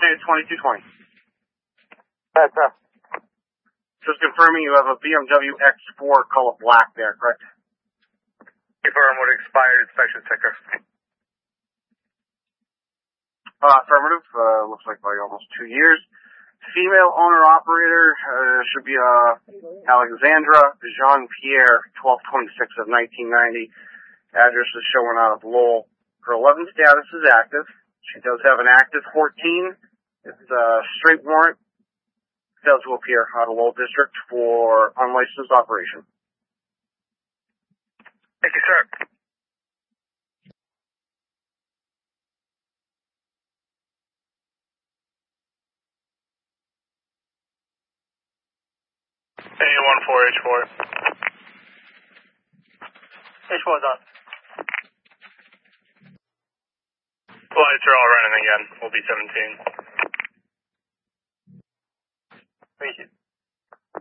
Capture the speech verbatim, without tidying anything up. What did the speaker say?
originated twenty-two twenty. That's uh. Just confirming you have a B M W X four color black there, correct? Confirm with expired inspection sticker. Uh, affirmative. Uh, looks like by almost two years. Female owner operator uh, should be uh, Alexandra Jean Pierre, twelve twenty-six of nineteen ninety. Address is showing out of Lowell. Her eleven status is active. She does have an active fourteen. It's a straight warrant. Does will appear out of Lowell District for unlicensed operation. Thank you, sir. A one four H four. H four is on. Lights are all running again. We'll be seventeen. Thank you.